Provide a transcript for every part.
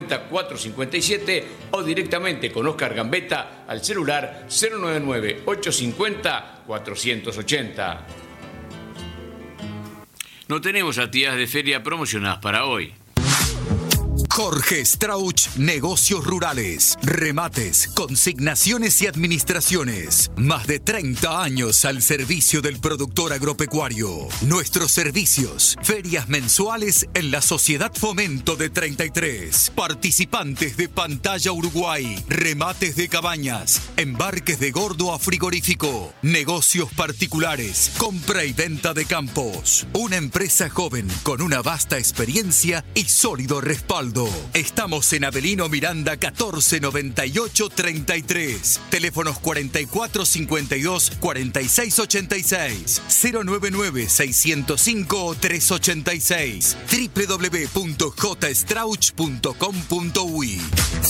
457 o directamente con Oscar Gambetta al celular 099-850-480. No tenemos actividades de feria promocionadas para hoy. Jorge Strauch, Negocios Rurales, remates, consignaciones y administraciones. Más de 30 años al servicio del productor agropecuario. Nuestros servicios, ferias mensuales en la Sociedad Fomento de 33. Participantes de Pantalla Uruguay, remates de cabañas, embarques de gordo a frigorífico, negocios particulares, compra y venta de campos. Una empresa joven con una vasta experiencia y sólido respaldo. Estamos en Avelino Miranda 1498 33. Teléfonos 4452 4686 099 605 386 www.jstrauch.com.uy.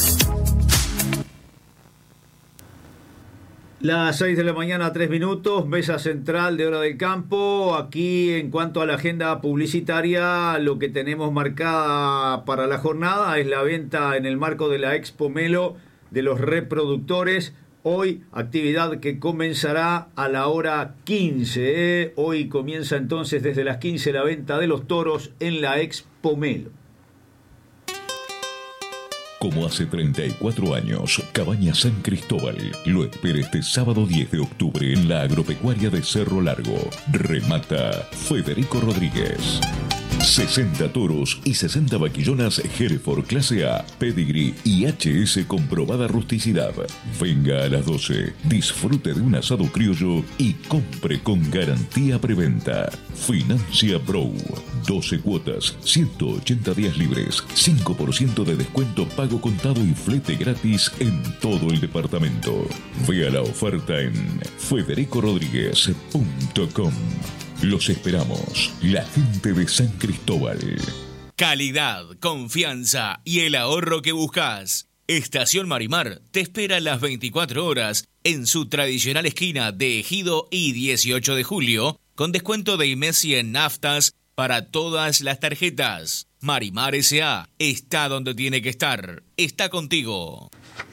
Las 6 de la mañana, 3 minutos, mesa central de Hora del Campo. Aquí, en cuanto a la agenda publicitaria, lo que tenemos marcada para la jornada es la venta en el marco de la Expo Melo de los reproductores. Hoy, actividad que comenzará a la hora 15. Hoy comienza entonces desde las 15 la venta de los toros en la Expo Melo. Como hace 34 años, Cabaña San Cristóbal lo espera este sábado 10 de octubre en la agropecuaria de Cerro Largo. Remata Federico Rodríguez. 60 toros y 60 vaquillonas Hereford clase A, Pedigree y HS comprobada rusticidad. Venga a las 12, disfrute de un asado criollo y compre con garantía preventa. Financia Bro. 12 cuotas, 180 días libres, 5% de descuento pago contado y flete gratis en todo el departamento. Vea la oferta en federicorodríguez.com. Los esperamos, la gente de San Cristóbal. Calidad, confianza y el ahorro que buscas. Estación Marimar te espera las 24 horas en su tradicional esquina de Ejido y 18 de julio, con descuento de Imesi en naftas para todas las tarjetas. Marimar S.A. está donde tiene que estar. Está contigo.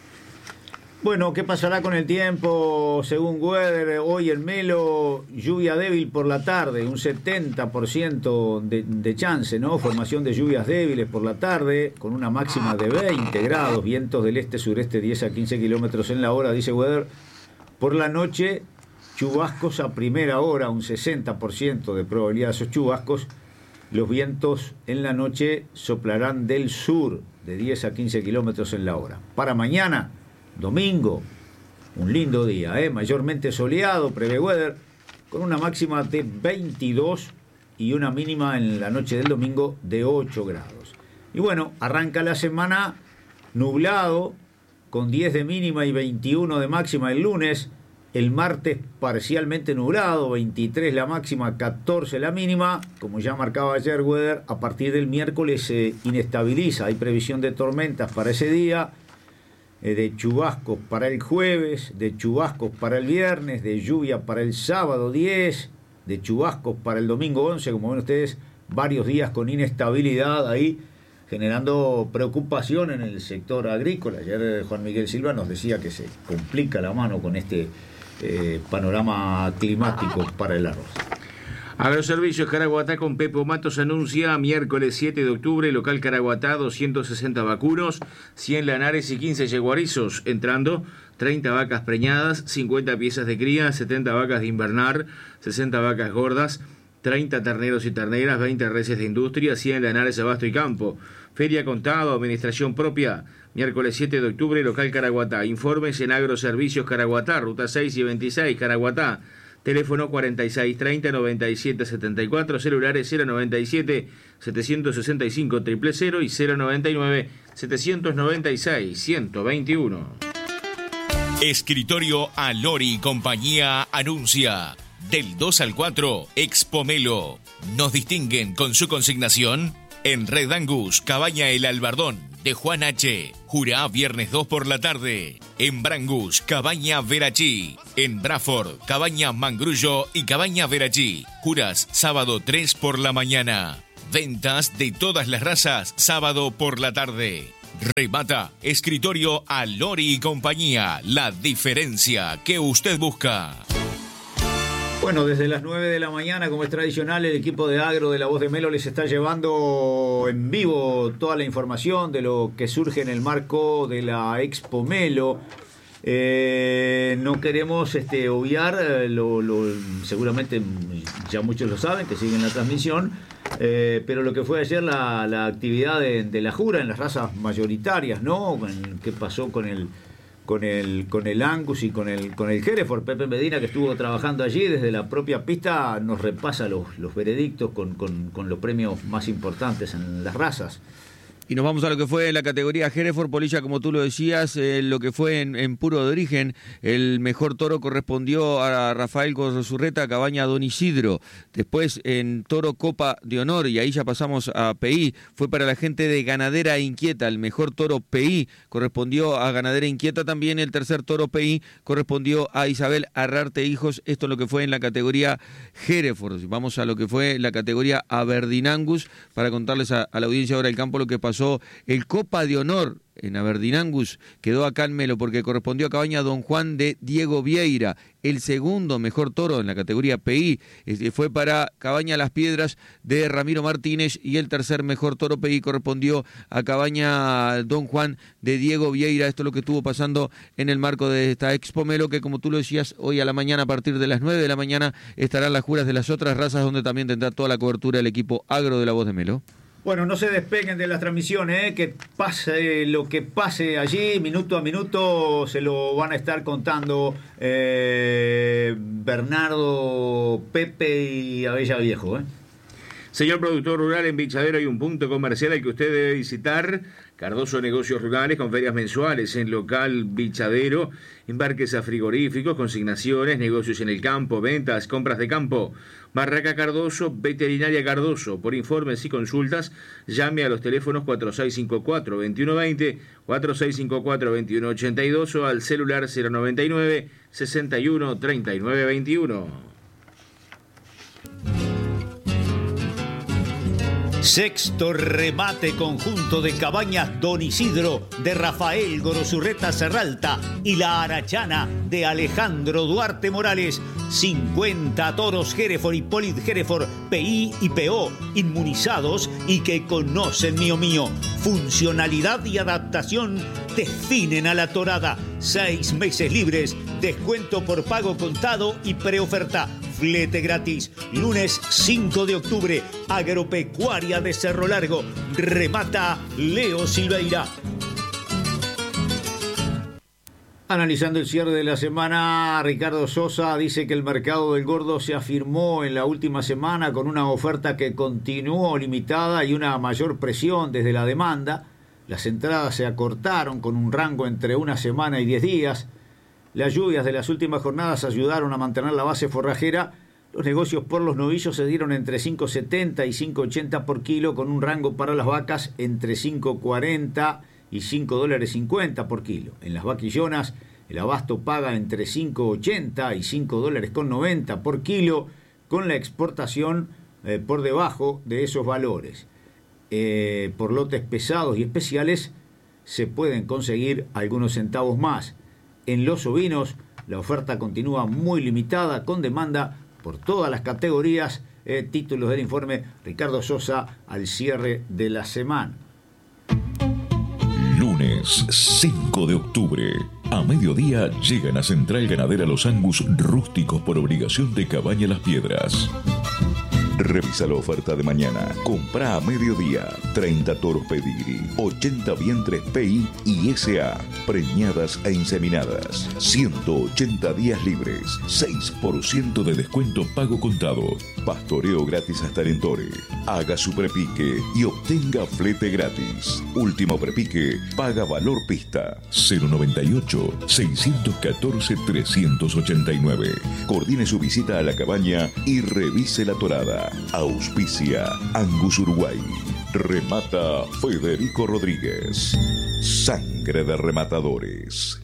Bueno, ¿qué pasará con el tiempo? Según Weather, hoy en Melo, lluvia débil por la tarde, un 70% de chance, ¿no? Formación de lluvias débiles por la tarde, con una máxima de 20 grados, vientos del este-sureste 10 a 15 kilómetros en la hora, dice Weather. Por la noche, chubascos a primera hora, un 60% de probabilidad de esos chubascos. Los vientos en la noche soplarán del sur, de 10 a 15 kilómetros en la hora. Para mañana, domingo, un lindo día, mayormente soleado, prevé Weather, con una máxima de 22 y una mínima en la noche del domingo de 8 grados. Y bueno, arranca la semana nublado, con 10 de mínima y 21 de máxima el lunes. El martes parcialmente nublado, 23 la máxima, 14 la mínima. Como ya marcaba ayer Weather, a partir del miércoles se inestabiliza. Hay previsión de tormentas para ese día, de chubascos para el jueves, de chubascos para el viernes, de lluvia para el sábado 10, de chubascos para el domingo 11. Como ven ustedes, varios días con inestabilidad ahí, generando preocupación en el sector agrícola. Ayer Juan Miguel Silva nos decía que se complica la mano con este panorama climático para el arroz. Agroservicios Caraguatá con Pepo Matos anuncia miércoles 7 de octubre, local Caraguatá, 260 vacunos, 100 lanares y 15 yeguarizos, entrando 30 vacas preñadas, 50 piezas de cría, 70 vacas de invernar, 60 vacas gordas, 30 terneros y terneras, 20 reses de industria, 100 lanares abasto y campo. Feria contado, administración propia, miércoles 7 de octubre, local Caraguatá. Informes en Agroservicios Caraguatá, ruta 6 y 26, Caraguatá. Teléfono 4630-9774, celulares 097-765-000 y 099-796-121. Escritorio Alori Compañía anuncia. Del 2 al 4, Expo Melo. Nos distinguen con su consignación en Red Angus, Cabaña El Albardón, de Juan H. Jurá, viernes 2 por la tarde. En Brangus, Cabaña Verachí. En Braford, Cabaña Mangrullo y Cabaña Verachí. Juras, sábado 3 por la mañana. Ventas de todas las razas, sábado por la tarde. Remata Escritorio Alori y Compañía. La diferencia que usted busca. Bueno, desde las 9 de la mañana, como es tradicional, el equipo de Agro de La Voz de Melo les está llevando en vivo toda la información de lo que surge en el marco de la Expo Melo. No queremos obviar, seguramente ya muchos lo saben, que siguen la transmisión, pero lo que fue ayer la actividad de la jura en las razas mayoritarias, ¿no? ¿Qué pasó con el Angus y con el Hereford? Pepe Medina, que estuvo trabajando allí desde la propia pista, nos repasa los veredictos con los premios más importantes en las razas. Y nos vamos a lo que fue la categoría Hereford, Polilla, como tú lo decías, lo que fue en puro de origen. El mejor toro correspondió a Rafael Gorrosurreta, cabaña Don Isidro. Después en toro Copa de Honor, y ahí ya pasamos a PI, fue para la gente de Ganadera Inquieta. El mejor toro PI correspondió a Ganadera Inquieta. También el tercer toro PI correspondió a Isabel Arrarte Hijos. Esto es lo que fue en la categoría Hereford. Vamos a lo que fue la categoría Aberdeen Angus, para contarles a la audiencia ahora del campo lo que pasó. El Copa de Honor en Aberdeen Angus quedó acá en Melo porque correspondió a cabaña Don Juan de Diego Vieira. El segundo mejor toro en la categoría PI fue para cabaña Las Piedras de Ramiro Martínez, y el tercer mejor toro PI correspondió a cabaña Don Juan de Diego Vieira. Esto es lo que estuvo pasando en el marco de esta Expo Melo, que como tú lo decías, hoy a la mañana, a partir de las 9 de la mañana, estarán las juras de las otras razas, donde también tendrá toda la cobertura del equipo Agro de La Voz de Melo. Bueno, no se despeguen de las transmisiones, que pase lo que pase allí, minuto a minuto se lo van a estar contando Bernardo, Pepe y Abella Viejo. Señor productor rural, en Bichadero hay un punto comercial al que usted debe visitar. Cardoso Negocios Rurales, con ferias mensuales en local Bichadero, embarques a frigoríficos, consignaciones, negocios en el campo, ventas, compras de campo. Barraca Cardoso, Veterinaria Cardoso. Por informes y consultas, llame a los teléfonos 4654-2120, 4654-2182 o al celular 099-61-3921. Sexto remate conjunto de cabañas Don Isidro de Rafael Gorrosurreta Serralta y la Arachana de Alejandro Duarte Morales. 50 toros Hereford y Polit Hereford, PI y PO, inmunizados y que conocen Mío. Funcionalidad y adaptación definen a la torada. 6 meses libres, descuento por pago contado y preoferta. Flete gratis. Lunes 5 de octubre, Agropecuaria de Cerro Largo. Remata Leo Silveira. Analizando el cierre de la semana, Ricardo Sosa dice que el mercado del gordo se afirmó en la última semana con una oferta que continuó limitada y una mayor presión desde la demanda. Las entradas se acortaron con un rango entre una semana y 10 días. Las lluvias de las últimas jornadas ayudaron a mantener la base forrajera. Los negocios por los novillos se dieron entre 5.70 y 5.80 por kilo, con un rango para las vacas entre 5.40 y $5.50 por kilo. En las vaquillonas, el abasto paga entre 5.80 y $5.90 por kilo, con la exportación por debajo de esos valores. Por lotes pesados y especiales se pueden conseguir algunos centavos más. En los ovinos, la oferta continúa muy limitada, con demanda por todas las categorías. Títulos del informe Ricardo Sosa al cierre de la semana. Lunes 5 de octubre. A mediodía llegan a Central Ganadera los Angus rústicos por obligación de Cabaña Las Piedras. Revisa la oferta de mañana. Comprá a mediodía 30 toros pedigrí, 80 vientres PI y SA, preñadas e inseminadas, 180 días libres, 6% de descuento pago contado, pastoreo gratis hasta el Entore. Haga su prepique y obtenga flete gratis. Último prepique, paga valor pista. 098-614-389. Coordine su visita a la cabaña y revise la torada. Auspicia Angus Uruguay. Remata Federico Rodríguez. Sangre de rematadores.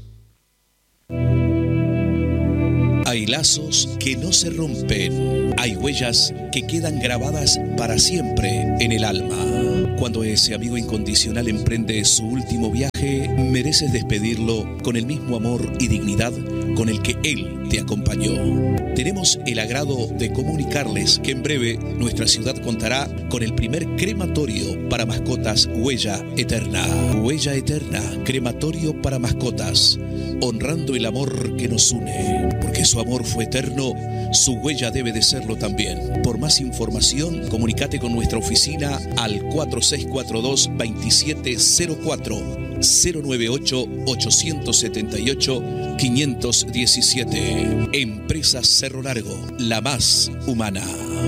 Hay lazos que no se rompen. Hay huellas que quedan grabadas para siempre en el alma. Cuando ese amigo incondicional emprende su último viaje, mereces despedirlo con el mismo amor y dignidad con el que él te acompañó. Tenemos el agrado de comunicarles que en breve nuestra ciudad contará con el primer crematorio para mascotas Huella Eterna. Huella Eterna, crematorio para mascotas, honrando el amor que nos une. Porque su amor fue eterno, su huella debe de serlo también. Por más información, comunícate con nuestra oficina al 4642-2704. 098-878-517. Empresa Cerro Largo, la más humana.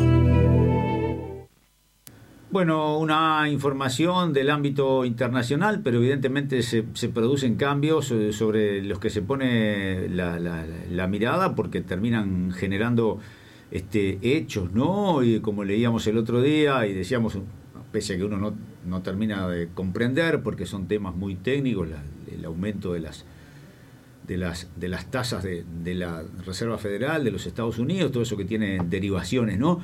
Bueno, una información del ámbito internacional, pero evidentemente se producen cambios sobre los que se pone la mirada, porque terminan generando hechos, ¿no? Y como leíamos el otro día y decíamos, pese a que uno no termina de comprender, porque son temas muy técnicos, el aumento de las tasas de la Reserva Federal de los Estados Unidos, todo eso que tiene derivaciones, ¿no?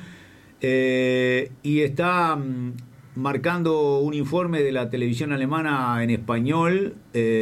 Y está marcando un informe de la televisión alemana en español,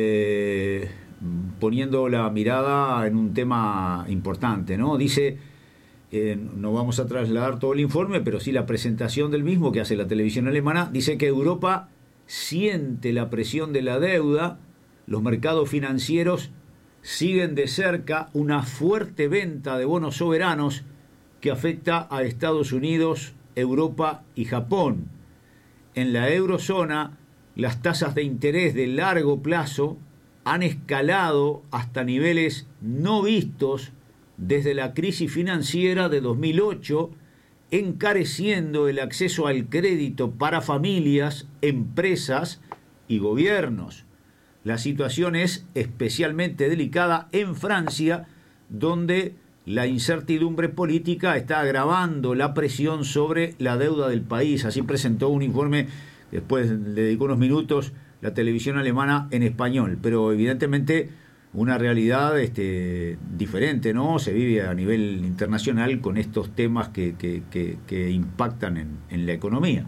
poniendo la mirada en un tema importante, ¿no? Dice, no vamos a trasladar todo el informe, pero sí la presentación del mismo que hace la televisión alemana, dice que Europa siente la presión de la deuda, los mercados financieros siguen de cerca una fuerte venta de bonos soberanos que afecta a Estados Unidos, Europa y Japón. En la eurozona, las tasas de interés de largo plazo han escalado hasta niveles no vistos desde la crisis financiera de 2008, encareciendo el acceso al crédito para familias, empresas y gobiernos. La situación es especialmente delicada en Francia, donde la incertidumbre política está agravando la presión sobre la deuda del país. Así presentó un informe, después le dedicó unos minutos la televisión alemana en español, pero evidentemente una realidad diferente, ¿no? Se vive a nivel internacional con estos temas que impactan en la economía.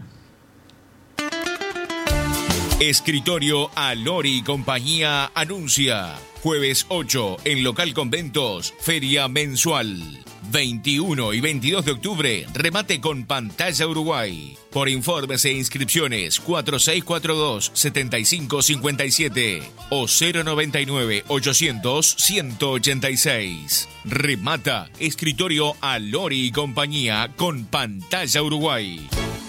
Escritorio Alori y Compañía anuncia. Jueves 8 en Local Conventos, feria mensual. 21 y 22 de octubre, remate con Pantalla Uruguay. Por informes e inscripciones, 4642-7557 o 099-800-186. Remata Escritorio Alori y Compañía con Pantalla Uruguay.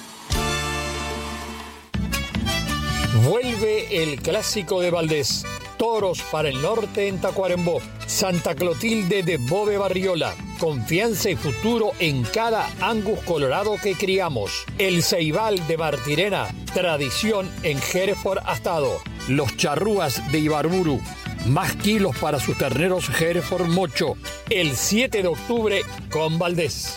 Vuelve el clásico de Valdés. Toros para el norte en Tacuarembó. Santa Clotilde de Bove Barriola. Confianza y futuro en cada Angus colorado que criamos. El Ceibal de Martirena. Tradición en Hereford Astado. Los Charrúas de Ibarburu. Más kilos para sus terneros Hereford Mocho. El 7 de octubre con Valdés.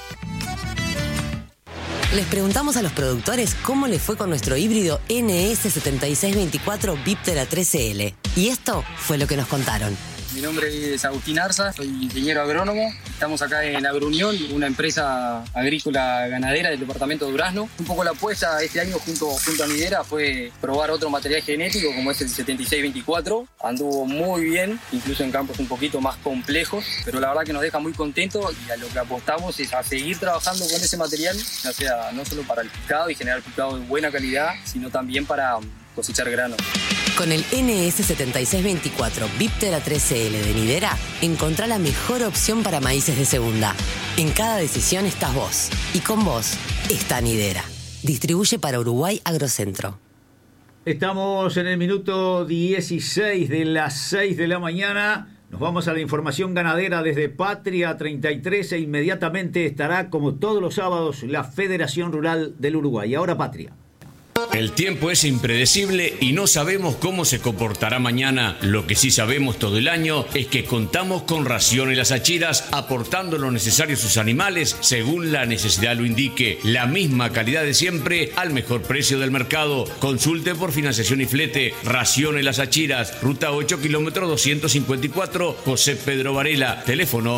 Les preguntamos a los productores cómo les fue con nuestro híbrido NS7624 Viptera 13L. Y esto fue lo que nos contaron. Mi nombre es Agustín Arza, soy ingeniero agrónomo. Estamos acá en Agrounión, una empresa agrícola ganadera del departamento de Durazno. Un poco la apuesta este año junto a Nidera fue probar otro material genético como es el 7624. Anduvo muy bien, incluso en campos un poquito más complejos, pero la verdad que nos deja muy contentos y a lo que apostamos es a seguir trabajando con ese material, ya sea no solo para el picado y generar picado de buena calidad, sino también para cosechar grano. Con el NS7624 Viptera 13L de Nidera, encontrá la mejor opción para maíces de segunda. En cada decisión estás vos. Y con vos está Nidera. Distribuye para Uruguay Agrocentro. Estamos en el minuto 16 de las 6 de la mañana. Nos vamos a la información ganadera desde Patria 33 e inmediatamente estará, como todos los sábados, la Federación Rural del Uruguay. Ahora Patria. El tiempo es impredecible y no sabemos cómo se comportará mañana. Lo que sí sabemos todo el año es que contamos con Raciones Las Achiras, aportando lo necesario a sus animales según la necesidad lo indique. La misma calidad de siempre al mejor precio del mercado. Consulte por financiación y flete. Raciones Las Achiras, ruta 8, kilómetro 254, José Pedro Varela. Teléfono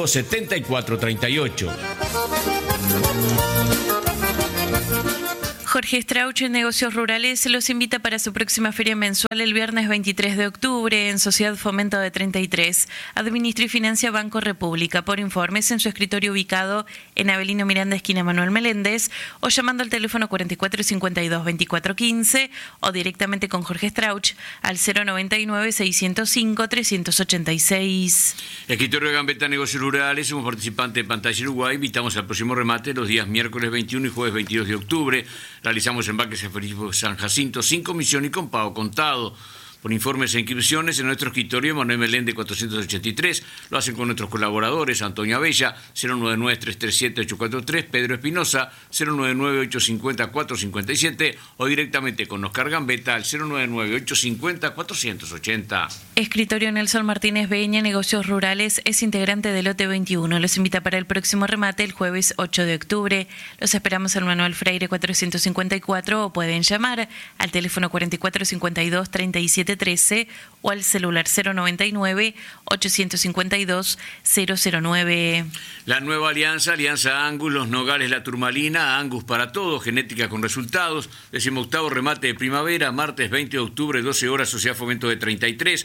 4455-7438. Jorge Strauch en Negocios Rurales los invita para su próxima feria mensual el viernes 23 de octubre en Sociedad Fomento de 33. Administra y financia Banco República. Por informes en su escritorio ubicado en Avelino Miranda, esquina Manuel Meléndez, o llamando al teléfono 4452-2415 o directamente con Jorge Strauch al 099-605-386. Escritorio de Gambetta Negocios Rurales, somos participantes de Pantalla Uruguay. Invitamos al próximo remate los días miércoles 21 y jueves 22 de octubre. Realizamos embarques en San Jacinto sin comisión y con pago contado. Por informes e inscripciones en nuestro escritorio Manuel Meléndez 483, lo hacen con nuestros colaboradores Antonio Abella 099-337-843, Pedro Espinosa 099-850-457 o directamente con Oscar Gambetta al 099-850-480. Escritorio Nelson Martínez Beña, Negocios Rurales, es integrante del lote 21. Los invita para el próximo remate el jueves 8 de octubre. Los esperamos en Manuel Freire 454 o pueden llamar al teléfono 4452-3713 o al celular 099-852-009. La nueva alianza Angus, Los Nogales, La Turmalina, Angus para todos, genética con resultados. 18º remate de primavera, martes 20 de octubre, 12 horas, Sociedad Fomento de 33,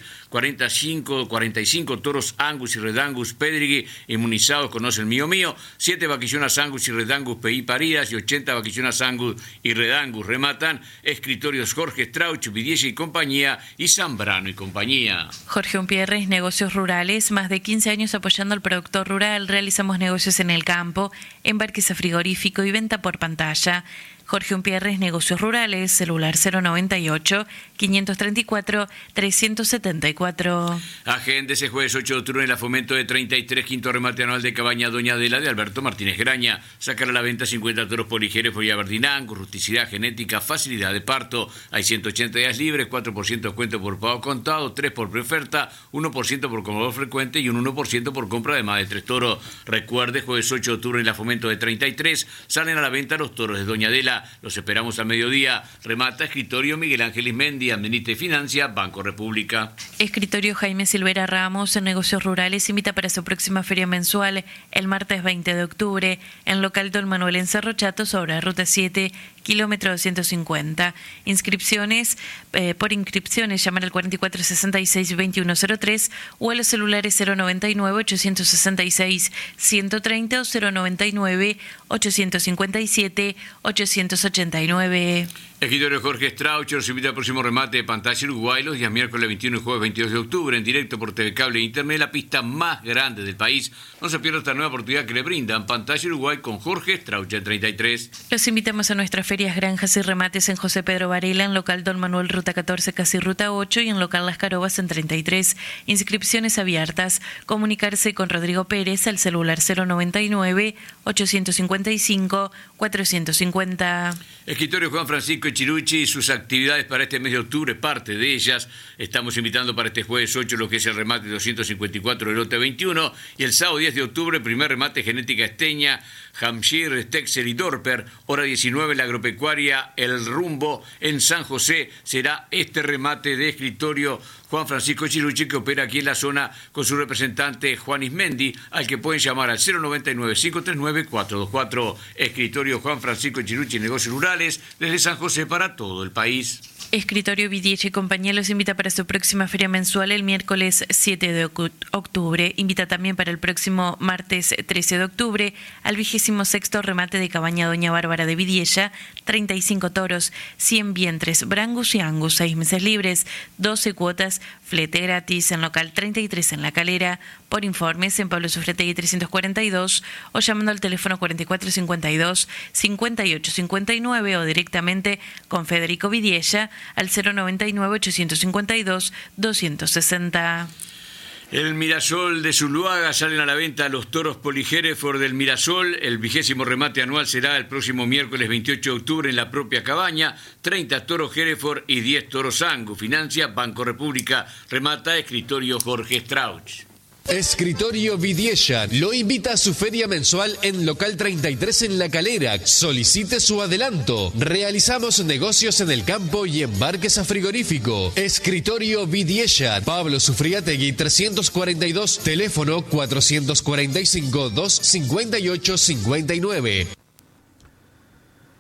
45 toros Angus y Red Angus Pedrigui inmunizados, conoce el mío, 7 vaquillonas Angus y Red Angus PI paridas y 80 vaquillonas Angus y Red Angus. Rematan escritorios Jorge Strauch, Vidiella y compañía y Zambrano y compañía. Jorge Umpierres, Negocios Rurales, más de 15 años apoyando al productor rural. Realizamos negocios en el campo, embarques a frigorífico y venta por pantalla. Jorge Umpierres, Negocios Rurales, celular 098-534-374. Agéndese jueves 8 de octubre en la Fomento de 33, quinto remate anual de Cabaña Doña Adela de Alberto Martínez Graña. Sacar a la venta 50 toros poligeres por Aberdinán, con rusticidad genética, facilidad de parto. Hay 180 días libres, 4% descuento por pago contado, 3% por preoferta, 1% por comprador frecuente y un 1% por compra de más de 3 toros. Recuerde, jueves 8 de octubre en la Fomento de 33, salen a la venta los toros de Doña Adela. Los esperamos a mediodía. Remata escritorio Miguel Ángel Ismendi, administra y financia Banco República. Escritorio Jaime Silvera Ramos en Negocios Rurales invita para su próxima feria mensual el martes 20 de octubre en local Don Manuel en Cerro Chato sobre Ruta 7, kilómetro 250. Inscripciones, por inscripciones llamar al 4466-2103 o a los celulares 099-866-130 o 099-857-889. Escritorio Jorge Strauch los invita al próximo remate de Pantalla Uruguay los días miércoles 21 y jueves 22 de octubre en directo por TV Cable e Internet, la pista más grande del país. No se pierda esta nueva oportunidad que le brindan Pantalla Uruguay con Jorge Strauch en 33. Los invitamos a nuestras ferias, granjas y remates en José Pedro Varela, en local Don Manuel Ruta 14, casi Ruta 8 y en local Las Carobas en 33. Inscripciones abiertas. Comunicarse con Rodrigo Pérez al celular 099-855-450. Escritorio Juan Francisco Chirucci y sus actividades para este mes de octubre, parte de ellas. Estamos invitando para este jueves 8 lo que es el remate 254 del lote 21 y el sábado 10 de octubre primer remate genética esteña, Hampshire, Texel y Dorper, hora 19 la agropecuaria El Rumbo en San José. Será este remate de escritorio Juan Francisco Chirucci, que opera aquí en la zona con su representante Juan Ismendi, al que pueden llamar al 099-539-424. Escritorio Juan Francisco Chirucci, Negocios Rurales, desde San José para todo el país. Escritorio Vidiella y compañía los invita para su próxima feria mensual el miércoles 7 de octubre. Invita también para el próximo martes 13 de octubre al 26º remate de Cabaña Doña Bárbara de Vidiella, 35 toros, 100 vientres, Brangus y Angus, 6 meses libres, 12 cuotas, flete gratis en local 33 en La Calera. Por informes en Pablo Sufretegui 342 o llamando al teléfono 4452-5859 o directamente con Federico Vidiella al 099-852-260. El Mirasol de Zuluaga salen a la venta los toros polihereford del Mirasol. El 20º remate anual será el próximo miércoles 28 de octubre en la propia cabaña. 30 toros Hereford y 10 toros Angus. Financia Banco República. Remata escritorio Jorge Strauch. Escritorio Vidiella lo invita a su feria mensual en local 33 en La Calera. Solicite su adelanto. Realizamos negocios en el campo y embarques a frigorífico. Escritorio Vidiella, Pablo Sufriategui 342, teléfono 445-258-59.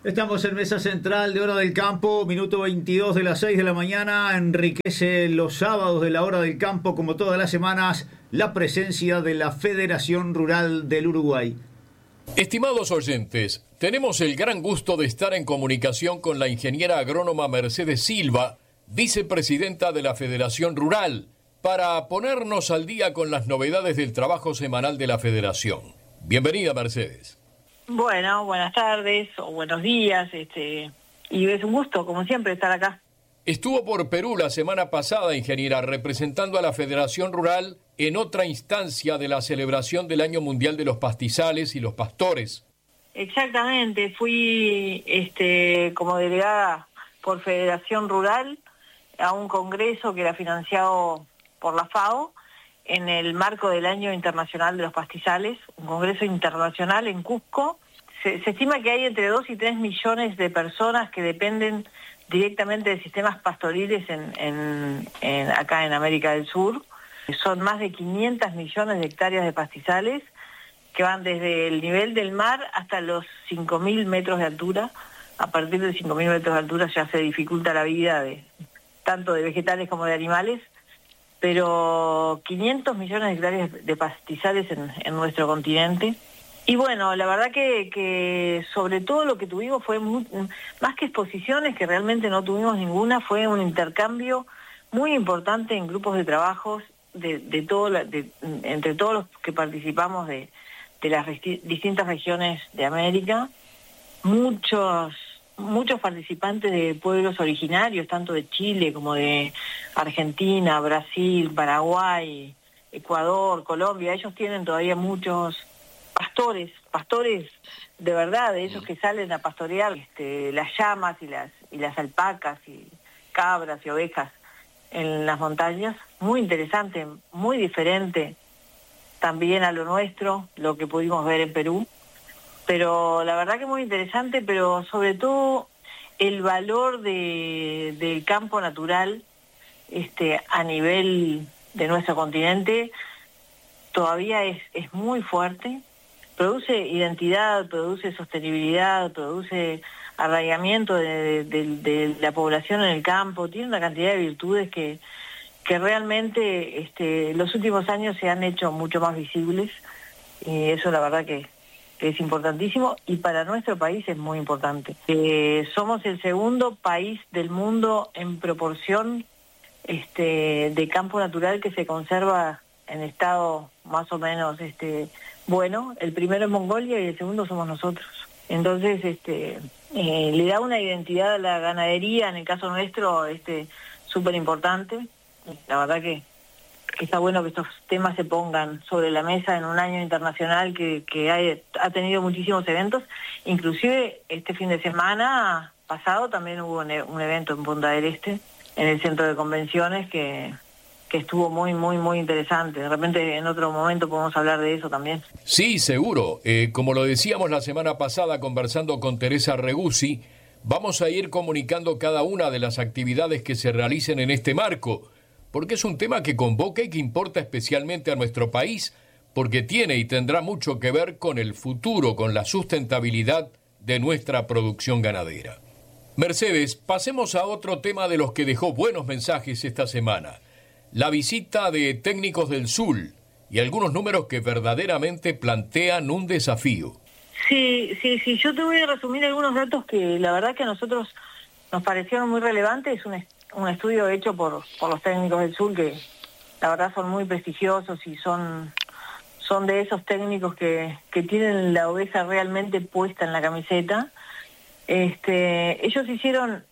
Estamos en Mesa Central de Hora del Campo, minuto 22 de las 6 de la mañana. Enriquece los sábados de la Hora del Campo, como todas las semanas, la presencia de la Federación Rural del Uruguay. Estimados oyentes, tenemos el gran gusto de estar en comunicación con la ingeniera agrónoma Mercedes Silva, vicepresidenta de la Federación Rural, para ponernos al día con las novedades del trabajo semanal de la Federación. Bienvenida, Mercedes. Bueno, buenas tardes o buenos días, y es un gusto, como siempre, estar acá. Estuvo por Perú la semana pasada, ingeniera, representando a la Federación Rural en otra instancia de la celebración del Año Mundial de los Pastizales y los Pastores. Exactamente, fui como delegada por Federación Rural a un congreso que era financiado por la FAO en el marco del Año Internacional de los Pastizales, un congreso internacional en Cusco. Se estima que hay entre 2 y 3 millones de personas que dependen directamente de sistemas pastoriles acá en América del Sur. Son más de 500 millones de hectáreas de pastizales que van desde el nivel del mar hasta los 5.000 metros de altura. A partir de 5.000 metros de altura ya se dificulta la vida tanto de vegetales como de animales. Pero 500 millones de hectáreas de pastizales en nuestro continente. Y bueno, la verdad que sobre todo lo que tuvimos fue más que exposiciones, que realmente no tuvimos ninguna, fue un intercambio muy importante en grupos de trabajos entre todos los que participamos de las distintas regiones de América. Muchos participantes de pueblos originarios, tanto de Chile como de Argentina, Brasil, Paraguay, Ecuador, Colombia. Ellos tienen todavía muchos pastores de verdad, de esos que salen a pastorear las llamas y las alpacas y cabras y ovejas en las montañas. Muy interesante, muy diferente también a lo nuestro, lo que pudimos ver en Perú. Pero la verdad que muy interesante, pero sobre todo el valor del campo natural a nivel de nuestro continente todavía es muy fuerte. Produce identidad, produce sostenibilidad, produce arraigamiento de la población en el campo, tiene una cantidad de virtudes que realmente los últimos años se han hecho mucho más visibles, y eso la verdad que es importantísimo, y para nuestro país es muy importante. Somos el segundo país del mundo en proporción de campo natural que se conserva en estado más o menos bueno. El primero es Mongolia y el segundo somos nosotros. Entonces le da una identidad a la ganadería, en el caso nuestro, súper importante. La verdad que está bueno que estos temas se pongan sobre la mesa en un año internacional que ha tenido muchísimos eventos. Inclusive este fin de semana pasado también hubo un evento en Punta del Este, en el centro de convenciones, que estuvo muy, muy, muy interesante. De repente en otro momento podemos hablar de eso también. Sí, seguro. Como lo decíamos la semana pasada conversando con Teresa Reguzzi, vamos a ir comunicando cada una de las actividades que se realicen en este marco, porque es un tema que convoca y que importa especialmente a nuestro país, porque tiene y tendrá mucho que ver con el futuro, con la sustentabilidad de nuestra producción ganadera. Mercedes, pasemos a otro tema de los que dejó buenos mensajes esta semana. La visita de técnicos del SUL y algunos números que verdaderamente plantean un desafío. Sí, yo te voy a resumir algunos datos que la verdad que a nosotros nos parecieron muy relevantes. Es un estudio hecho por los técnicos del SUL, que la verdad son muy prestigiosos y son de esos técnicos que tienen la oveja realmente puesta en la camiseta. Ellos hicieron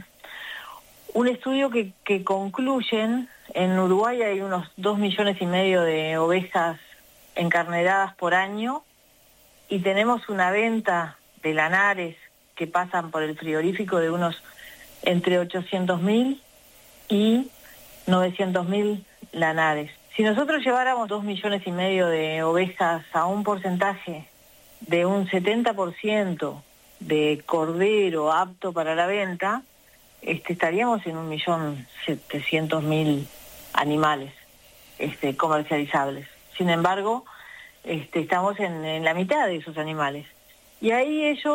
un estudio que concluyen: en Uruguay hay unos 2,5 millones de ovejas encarneradas por año, y tenemos una venta de lanares que pasan por el frigorífico de unos entre 800.000 y 900.000 lanares. Si nosotros lleváramos 2,5 millones de ovejas a un porcentaje de un 70% de cordero apto para la venta, estaríamos en 1.700.000 animales comercializables. Sin embargo, estamos en la mitad de esos animales. Y ahí ellos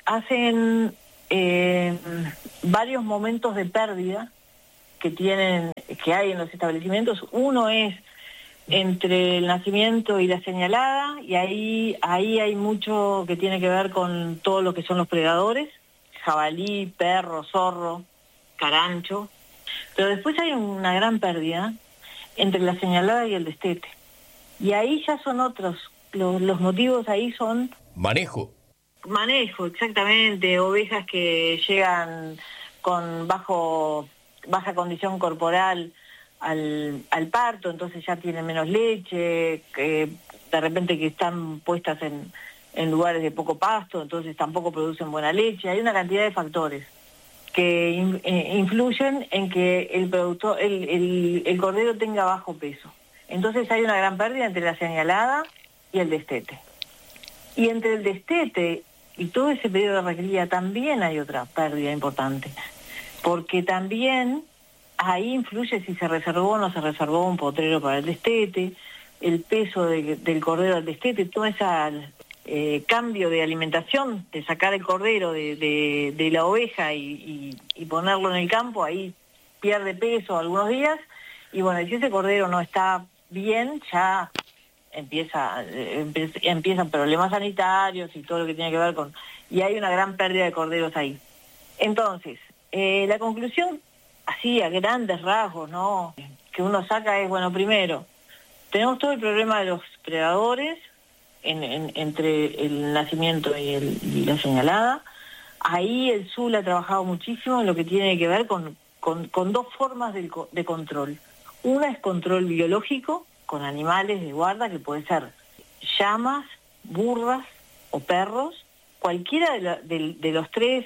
hacen varios momentos de pérdida que hay en los establecimientos. Uno es entre el nacimiento y la señalada, y ahí hay mucho que tiene que ver con todo lo que son los predadores, jabalí, perro, zorro, carancho. Pero después hay una gran pérdida entre la señalada y el destete. Y ahí ya son otros, los motivos ahí son... Manejo, exactamente. Ovejas que llegan con baja condición corporal al parto, entonces ya tienen menos leche, que de repente que están puestas en lugares de poco pasto, entonces tampoco producen buena leche. Hay una cantidad de factores que influyen en que el cordero tenga bajo peso. Entonces hay una gran pérdida entre la señalada y el destete. Y entre el destete y todo ese periodo de recría también hay otra pérdida importante, porque también ahí influye si se reservó o no se reservó un potrero para el destete, el peso del cordero al destete, todo ese cambio de alimentación, de sacar el cordero de la oveja y ponerlo en el campo, ahí pierde peso algunos días, y bueno, si ese cordero no está bien, ya empiezan problemas sanitarios y todo lo que tiene que ver con... Y hay una gran pérdida de corderos ahí. Entonces, la conclusión, así a grandes rasgos, ¿no?, que uno saca es, bueno, primero, tenemos todo el problema de los predadores entre el nacimiento y la señalada. Ahí el SUL ha trabajado muchísimo en lo que tiene que ver con dos formas de control. Una es control biológico, con animales de guarda, que puede ser llamas, burras o perros. Cualquiera de los tres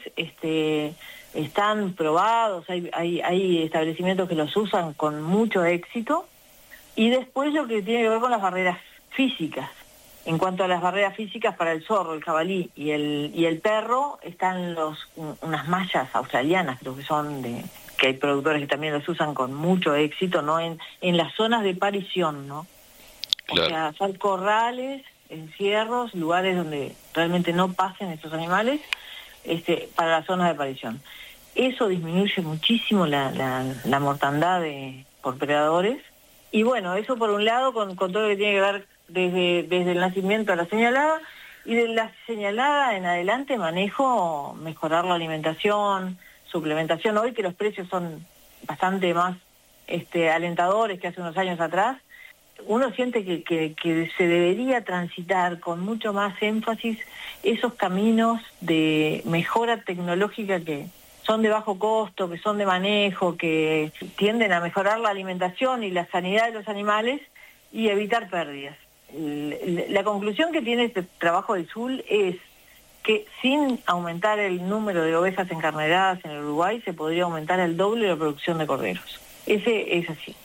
están probados, hay establecimientos que los usan con mucho éxito. Y después lo que tiene que ver con las barreras físicas. En cuanto a las barreras físicas para el zorro, el jabalí y el perro, están unas mallas australianas, creo que son que hay productores que también los usan con mucho éxito, ¿no? En las zonas de parición, ¿no? Claro. O sea, hacer corrales, encierros, lugares donde realmente no pasen estos animales, para las zonas de parición. Eso disminuye muchísimo la mortandad por predadores. Y bueno, eso por un lado con todo lo que tiene que ver desde el nacimiento a la señalada, y de la señalada en adelante mejorar la alimentación, suplementación. Hoy que los precios son bastante más alentadores que hace unos años atrás, uno siente que se debería transitar con mucho más énfasis esos caminos de mejora tecnológica que son de bajo costo, que son de manejo, que tienden a mejorar la alimentación y la sanidad de los animales y evitar pérdidas. La conclusión que tiene este trabajo del SUL es que sin aumentar el número de ovejas encarneradas en el Uruguay se podría aumentar el doble la producción de corderos. Ese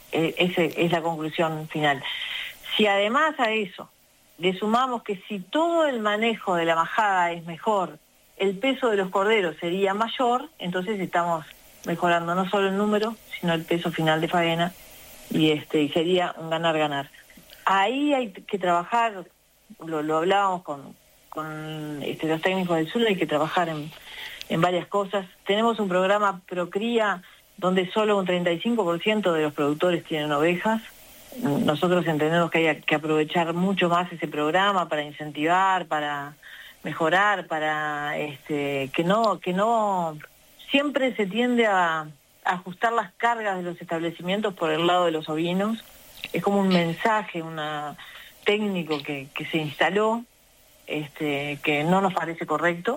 es la conclusión final. Si además a eso le sumamos que si todo el manejo de la majada es mejor, el peso de los corderos sería mayor, entonces estamos mejorando no solo el número, sino el peso final de faena, y sería un ganar-ganar. Ahí hay que trabajar, lo hablábamos con los técnicos del sur, hay que trabajar en varias cosas. Tenemos un programa Procría donde solo un 35% de los productores tienen ovejas. Nosotros entendemos que hay que aprovechar mucho más ese programa para incentivar, para mejorar, para que no siempre se tiende a ajustar las cargas de los establecimientos por el lado de los ovinos. Es como un mensaje, técnico que se instaló, que no nos parece correcto.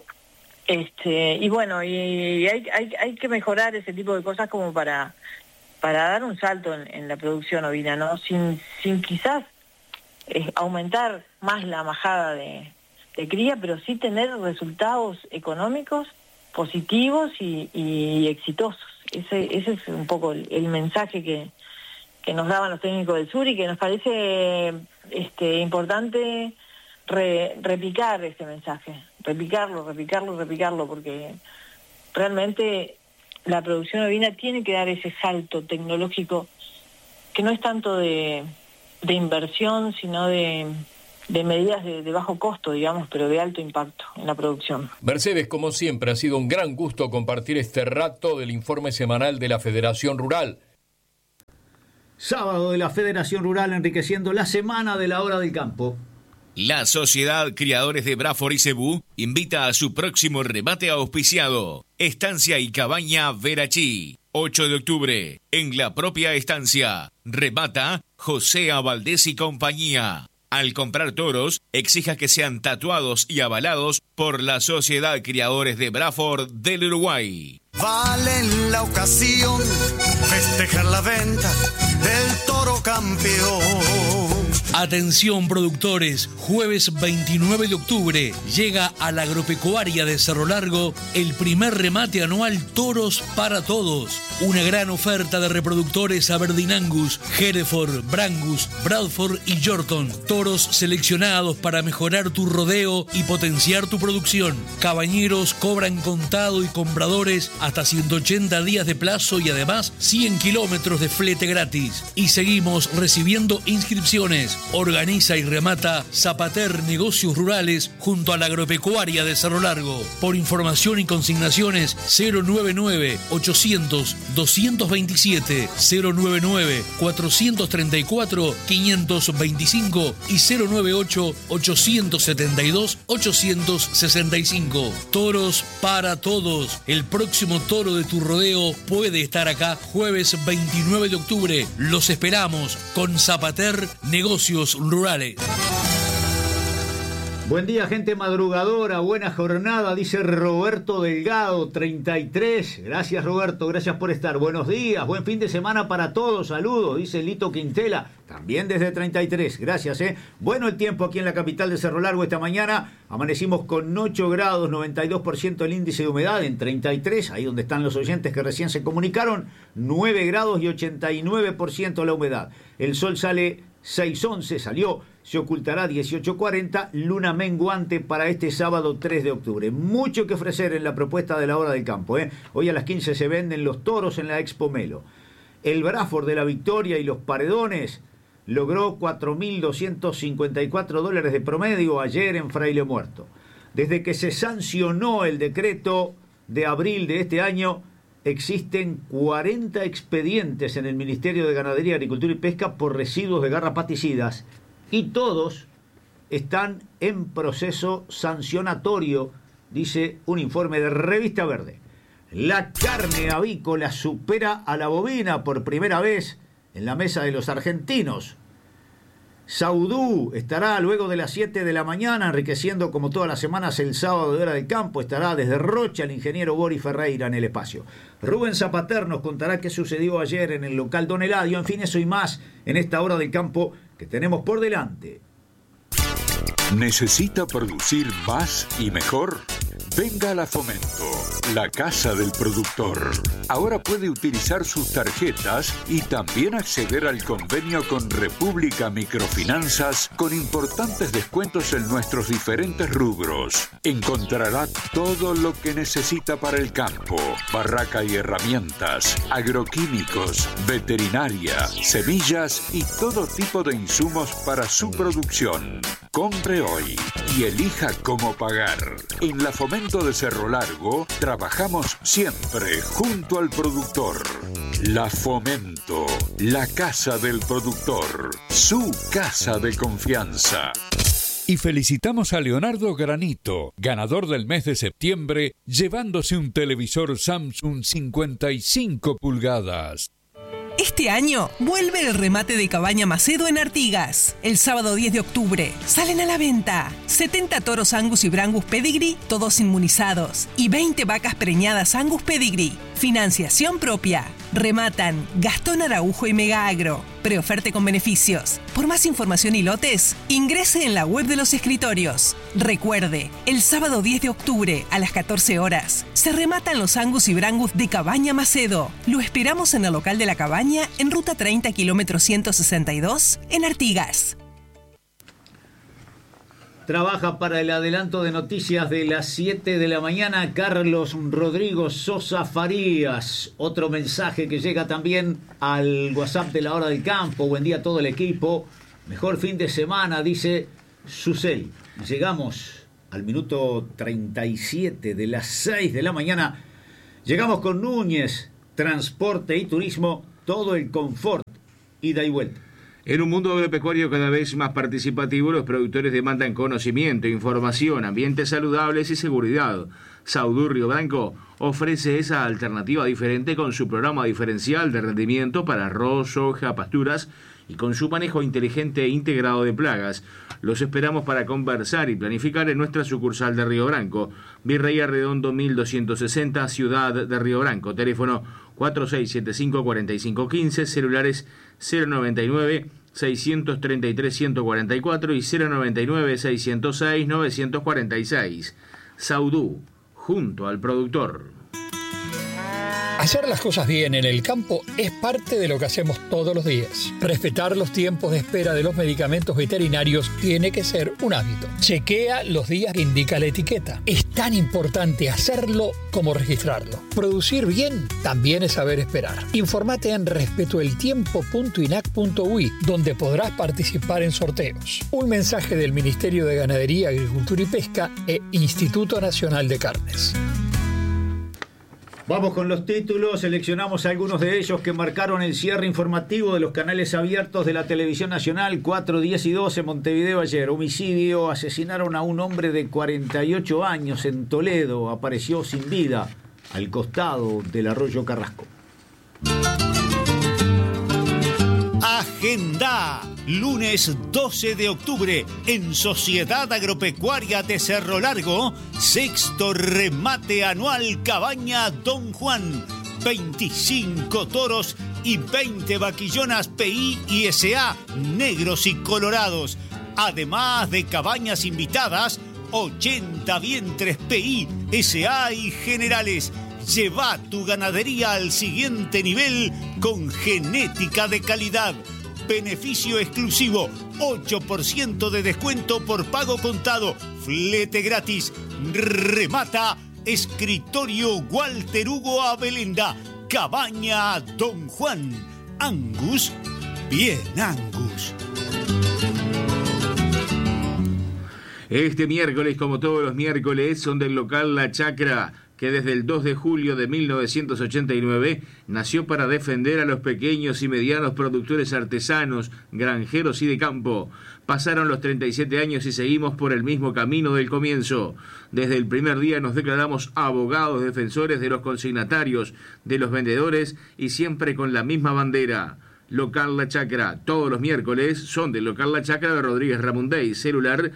Y bueno, y hay que mejorar ese tipo de cosas como para dar un salto en la producción ovina, ¿no? Sin quizás aumentar más la majada de cría, pero sí tener resultados económicos positivos y exitosos. Ese es un poco el mensaje que nos daban los técnicos del sur, y que nos parece importante replicar este mensaje, replicarlo, porque realmente la producción ovina tiene que dar ese salto tecnológico que no es tanto de inversión, sino de medidas de bajo costo, digamos, pero de alto impacto en la producción. Mercedes, como siempre, ha sido un gran gusto compartir este rato del informe semanal de la Federación Rural. Sábado de la Federación Rural, enriqueciendo la semana de la hora del campo. La Sociedad Criadores de Braford y Cebú invita a su próximo remate auspiciado. Estancia y Cabaña Verachí, 8 de octubre, en la propia estancia. Remata José Valdés y compañía. Al comprar toros, exija que sean tatuados y avalados por la Sociedad Criadores de Braford del Uruguay. Vale en la ocasión festejar la venta del toro campeón. Atención productores, jueves 29 de octubre llega a la agropecuaria de Cerro Largo el primer remate anual Toros para Todos. Una gran oferta de reproductores Aberdeen Angus, Hereford, Brangus, Bradford y Yorkton. Toros seleccionados para mejorar tu rodeo y potenciar tu producción. Cabañeros cobran contado y compradores hasta 180 días de plazo y además 100 kilómetros de flete gratis. Y seguimos recibiendo inscripciones. Organiza y remata Zapater Negocios Rurales junto a la agropecuaria de Cerro Largo. Por información y consignaciones 099-800-227, 099-434-525 y 098-872-865. Toros para todos. El próximo toro de tu rodeo puede estar acá jueves 29 de octubre. Los esperamos con Zapater Negocios Rurales. Buen día, gente madrugadora, buena jornada, dice Roberto Delgado, 33. Gracias, Roberto, gracias por estar. Buenos días, buen fin de semana para todos. Saludos, dice Lito Quintela, también desde 33. Gracias, Bueno el tiempo aquí en la capital de Cerro Largo esta mañana. Amanecimos con 8 grados, 92% el índice de humedad en 33, ahí donde están los oyentes que recién se comunicaron, 9 grados y 89% la humedad. El sol sale 6:11, salió, se ocultará 18:40, luna menguante para este sábado 3 de octubre. Mucho que ofrecer en la propuesta de la hora del campo. Hoy a las 15 se venden los toros en la Expo Melo. El Braford de la Victoria y los Paredones logró $4.254 de promedio ayer en Fraile Muerto. Desde que se sancionó el decreto de abril de este año, existen 40 expedientes en el Ministerio de Ganadería, Agricultura y Pesca por residuos de garrapaticidas y todos están en proceso sancionatorio, dice un informe de Revista Verde. La carne avícola supera a la bovina por primera vez en la mesa de los argentinos. Saudú estará luego de las 7 de la mañana, enriqueciendo como todas las semanas el sábado de hora del campo. Estará desde Rocha el ingeniero Boris Ferreira en el espacio. Rubén Zapater nos contará qué sucedió ayer en el local Don Eladio. En fin, eso y más en esta hora del campo que tenemos por delante. ¿Necesita producir más y mejor? Venga a la Fomento, la casa del productor. Ahora puede utilizar sus tarjetas y también acceder al convenio con República Microfinanzas con importantes descuentos en nuestros diferentes rubros. Encontrará todo lo que necesita para el campo: barraca y herramientas, agroquímicos, veterinaria, semillas y todo tipo de insumos para su producción. Compre hoy y elija cómo pagar. En la Fomento de Cerro Largo trabajamos siempre junto al productor. La Fomento, la casa del productor, su casa de confianza. Y felicitamos a Leonardo Granito, ganador del mes de septiembre, llevándose un televisor Samsung 55 pulgadas. Este año vuelve el remate de Cabaña Macedo en Artigas. El sábado 10 de octubre salen a la venta 70 toros Angus y Brangus Pedigree, todos inmunizados, y 20 vacas preñadas Angus Pedigree. Financiación propia. Rematan Gastón Araujo y Mega Agro. Preoferte con beneficios. Por más información y lotes, ingrese en la web de los escritorios. Recuerde, el sábado 10 de octubre a las 14 horas se rematan los Angus y Brangus de Cabaña Macedo. Lo esperamos en el local de la Cabaña en ruta 30 kilómetro 162 en Artigas. Trabaja para el adelanto de noticias de las 7 de la mañana Carlos Rodrigo Sosa Farías. Otro mensaje que llega también al WhatsApp de la hora del campo. Buen día a todo el equipo. Mejor fin de semana, dice Susel. Llegamos al minuto 37 de las 6 de la mañana. Llegamos con Núñez, Transporte y Turismo, todo el confort, ida y vuelta. En un mundo agropecuario cada vez más participativo, los productores demandan conocimiento, información, ambientes saludables y seguridad. Saudú Río Branco ofrece esa alternativa diferente con su programa diferencial de rendimiento para arroz, soja, pasturas y con su manejo inteligente e integrado de plagas. Los esperamos para conversar y planificar en nuestra sucursal de Río Branco, Virrey Arredondo 1260, Ciudad de Río Branco. Teléfono 4675-4515, celulares 099-633-144 y 099-606-946. Saudú, junto al productor. Hacer las cosas bien en el campo es parte de lo que hacemos todos los días. Respetar los tiempos de espera de los medicamentos veterinarios tiene que ser un hábito. Chequea los días que indica la etiqueta. Es tan importante hacerlo como registrarlo. Producir bien también es saber esperar. Infórmate en respetoeltiempo.inac.ui, donde podrás participar en sorteos. Un mensaje del Ministerio de Ganadería, Agricultura y Pesca e Instituto Nacional de Carnes. Vamos con los títulos, seleccionamos algunos de ellos que marcaron el cierre informativo de los canales abiertos de la televisión nacional. 4, 10 y 12 Montevideo ayer. Homicidio, asesinaron a un hombre de 48 años en Toledo. Apareció sin vida al costado del arroyo Carrasco. Agenda, lunes 12 de octubre, en Sociedad Agropecuaria de Cerro Largo, sexto remate anual Cabaña Don Juan. 25 toros y 20 vaquillonas PI y SA, negros y colorados. Además de cabañas invitadas, 80 vientres PI, SA y generales. Lleva tu ganadería al siguiente nivel con genética de calidad. Beneficio exclusivo, 8% de descuento por pago contado, flete gratis. Remata Escritorio Walter Hugo Abelenda, Cabaña Don Juan. Angus, bien Angus. Este miércoles, como todos los miércoles, son del local La Chacra, que desde el 2 de julio de 1989 nació para defender a los pequeños y medianos productores artesanos, granjeros y de campo. Pasaron los 37 años y seguimos por el mismo camino del comienzo. Desde el primer día nos declaramos abogados defensores de los consignatarios, de los vendedores y siempre con la misma bandera. Local La Chacra, todos los miércoles son del Local La Chacra de Rodríguez Ramondey, celular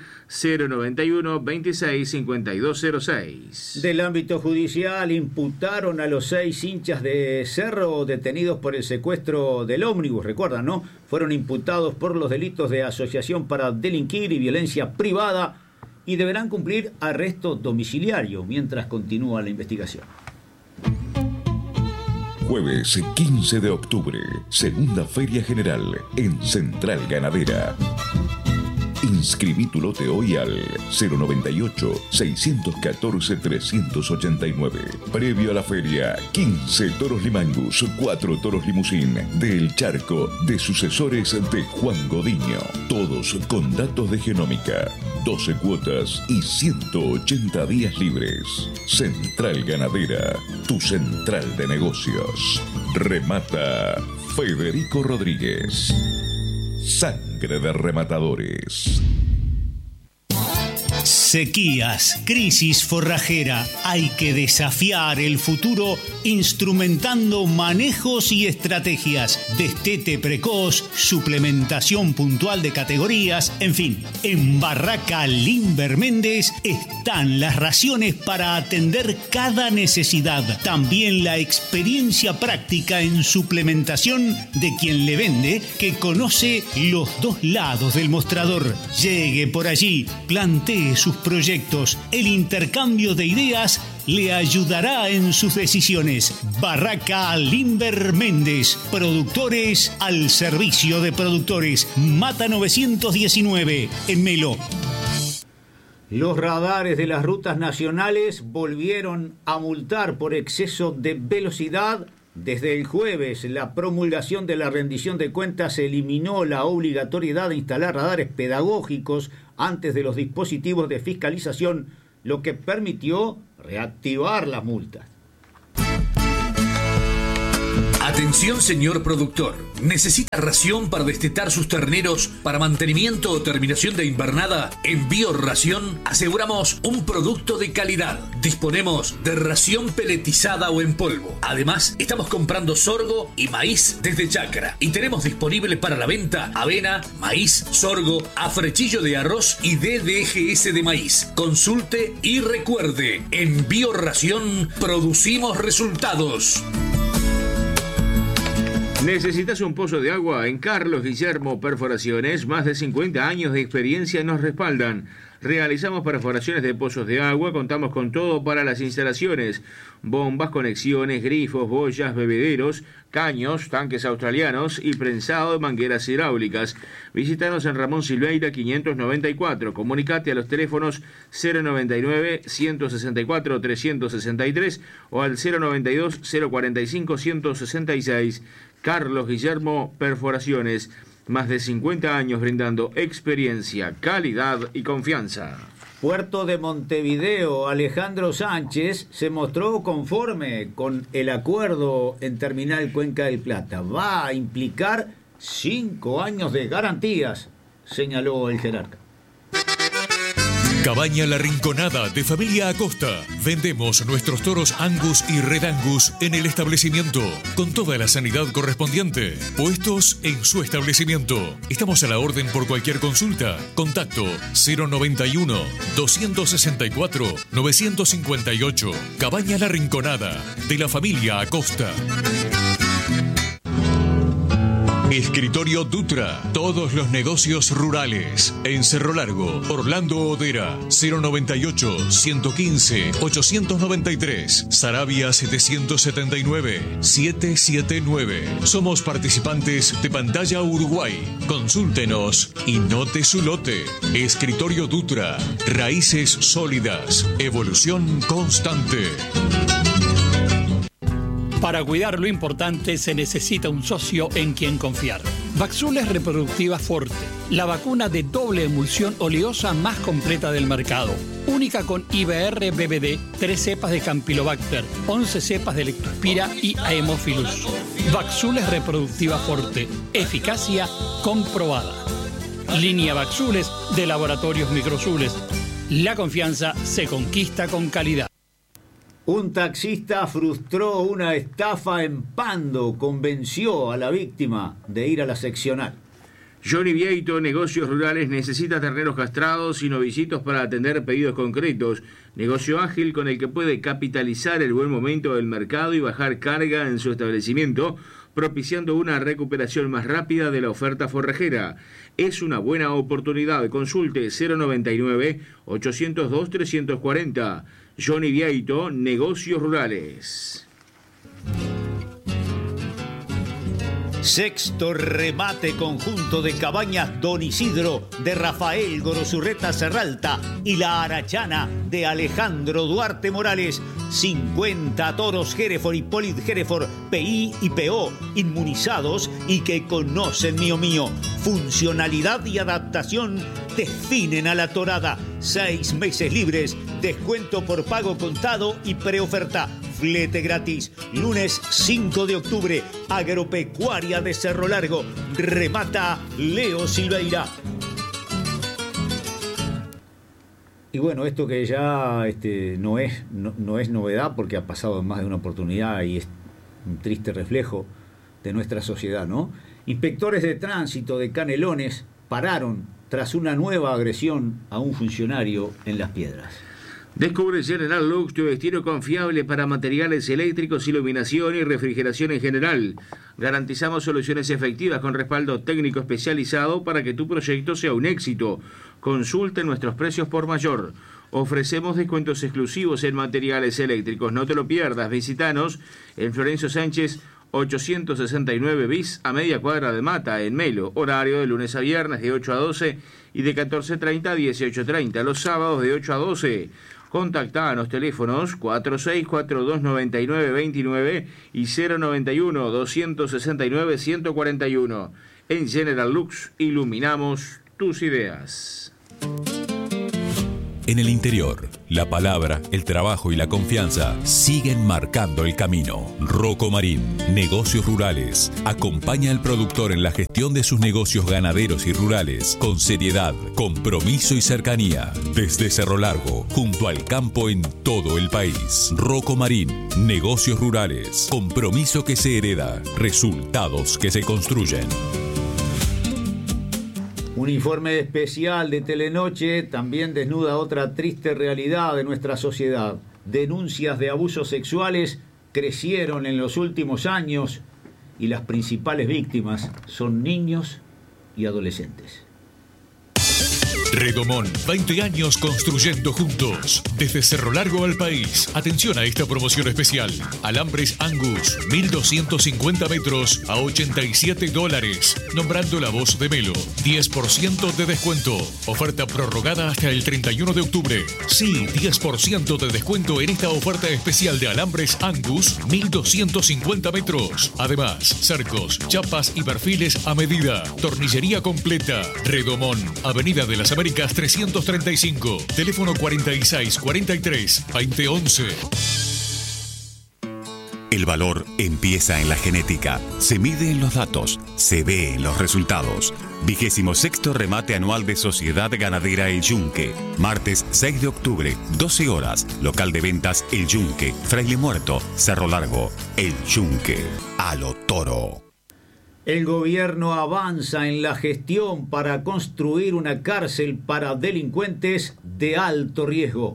091-265206. Del ámbito judicial, imputaron a los 6 hinchas de Cerro detenidos por el secuestro del ómnibus, recuerdan, ¿no? Fueron imputados por los delitos de asociación para delinquir y violencia privada y deberán cumplir arresto domiciliario mientras continúa la investigación. Jueves 15 de octubre, segunda Feria General en Central Ganadera. Inscribí tu lote hoy al 098-614-389. Previo a la feria, 15 toros Limangus, 4 toros limusín del Charco, de sucesores de Juan Godiño. Todos con datos de genómica, 12 cuotas y 180 días libres. Central Ganadera, tu central de negocios. Remata Federico Rodríguez. Sangre de rematadores. Sequías, crisis forrajera. Hay que desafiar el futuro instrumentando manejos y estrategias. Destete precoz, suplementación puntual de categorías, en fin. En Barraca Limber Méndez están las raciones para atender cada necesidad. También la experiencia práctica en suplementación de quien le vende, que conoce los dos lados del mostrador. Llegue por allí, plantee sus proyectos. El intercambio de ideas le ayudará en sus decisiones. Barraca Limber Méndez. Productores al servicio de productores. Mata 919 en Melo. Los radares de las rutas nacionales volvieron a multar por exceso de velocidad Desde el jueves, la promulgación de la rendición de cuentas eliminó la obligatoriedad de instalar radares pedagógicos antes de los dispositivos de fiscalización, lo que permitió reactivar las multas. Atención, señor productor. ¿Necesita ración para destetar sus terneros para mantenimiento o terminación de invernada? En Bioración aseguramos un producto de calidad. Disponemos de ración peletizada o en polvo. Además, estamos comprando sorgo y maíz desde Chacra. Y tenemos disponible para la venta avena, maíz, sorgo, afrechillo de arroz y DDGS de maíz. Consulte y recuerde, en Bioración producimos resultados. ¿Necesitas un pozo de agua? En Carlos Guillermo Perforaciones, más de 50 años de experiencia nos respaldan. Realizamos perforaciones de pozos de agua, contamos con todo para las instalaciones: bombas, conexiones, grifos, boyas, bebederos, caños, tanques australianos y prensado de mangueras hidráulicas. Visítanos en Ramón Silveira 594. Comunicate a los teléfonos 099-164-363 o al 092-045-166. Carlos Guillermo Perforaciones, más de 50 años brindando experiencia, calidad y confianza. Puerto de Montevideo, Alejandro Sánchez se mostró conforme con el acuerdo en Terminal Cuenca del Plata. Va a implicar 5 años de garantías, señaló el jerarca. Cabaña La Rinconada de Familia Acosta. Vendemos nuestros toros Angus y Red Angus en el establecimiento, con toda la sanidad correspondiente. Puestos en su establecimiento. Estamos a la orden por cualquier consulta. Contacto 091-264-958. Cabaña La Rinconada de la Familia Acosta. Escritorio Dutra, todos los negocios rurales. En Cerro Largo, Orlando Odera, 098-115-893, Saravia 779-779. Somos participantes de Pantalla Uruguay. Consúltenos y note su lote. Escritorio Dutra, raíces sólidas, evolución constante. Para cuidar lo importante se necesita un socio en quien confiar. Vaxules Reproductiva Forte, la vacuna de doble emulsión oleosa más completa del mercado. Única con IBR-BBD, 3 cepas de Campylobacter, 11 cepas de Lectospira y Haemophilus. Vaxules Reproductiva Forte, eficacia comprobada. Línea Vaxules de Laboratorios Microzules. La confianza se conquista con calidad. Un taxista frustró una estafa en Pando, convenció a la víctima de ir a la seccional. Johnny Vieito, Negocios Rurales, necesita terneros castrados y novicitos para atender pedidos concretos. Negocio ágil con el que puede capitalizar el buen momento del mercado y bajar carga en su establecimiento, propiciando una recuperación más rápida de la oferta forrajera. Es una buena oportunidad. Consulte 099-802-340. Johnny Vieito, Negocios Rurales. Sexto remate conjunto de cabañas Don Isidro de Rafael Gorosurreta Serralta y La Arachana de Alejandro Duarte Morales. 50 toros Hereford y Polit Hereford, PI y PO, inmunizados y que conocen Mío. Funcionalidad y adaptación definen a la torada. 6 meses libres, descuento por pago contado y preoferta. Flete gratis. Lunes 5 de octubre, Agropecuaria de Cerro Largo. Remata Leo Silveira. Y bueno, esto que ya no es novedad porque ha pasado en más de una oportunidad y es un triste reflejo de nuestra sociedad, ¿no? Inspectores de tránsito de Canelones pararon tras una nueva agresión a un funcionario en Las Piedras. Descubre General Lux, tu destino confiable para materiales eléctricos, iluminación y refrigeración en general. Garantizamos soluciones efectivas con respaldo técnico especializado para que tu proyecto sea un éxito. Consulte nuestros precios por mayor. Ofrecemos descuentos exclusivos en materiales eléctricos. No te lo pierdas. Visítanos en Florencio Sánchez 869 bis a media cuadra de Mata, en Melo. Horario de lunes a viernes de 8 a 12 y de 14:30 a 18:30. Los sábados de 8 a 12. Contactanos, teléfonos 46429929 y 091-269-141. En General Lux iluminamos tus ideas. En el interior, la palabra, el trabajo y la confianza siguen marcando el camino. Rocco Marín, Negocios Rurales. Acompaña al productor en la gestión de sus negocios ganaderos y rurales con seriedad, compromiso y cercanía. Desde Cerro Largo, junto al campo en todo el país. Rocco Marín, Negocios Rurales. Compromiso que se hereda, resultados que se construyen. Un informe especial de Telenoche también desnuda otra triste realidad de nuestra sociedad. Denuncias de abusos sexuales crecieron en los últimos años y las principales víctimas son niños y adolescentes. Redomón, 20 años construyendo juntos. Desde Cerro Largo al país. Atención a esta promoción especial. Alambres Angus, 1.250 metros a $87. Nombrando la voz de Melo. 10% de descuento. Oferta prorrogada hasta el 31 de octubre. Sí, 10% de descuento en esta oferta especial de Alambres Angus, 1.250 metros. Además, cercos, chapas y perfiles a medida. Tornillería completa. Redomón, Avenida de las Américas 335, teléfono 4643-2011. El valor empieza en la genética, se mide en los datos, se ve en los resultados. 26º remate anual de Sociedad Ganadera El Yunque. Martes 6 de octubre, 12 horas. Local de ventas El Yunque, Fraile Muerto, Cerro Largo. El Yunque, a lo toro. El gobierno avanza en la gestión para construir una cárcel para delincuentes de alto riesgo.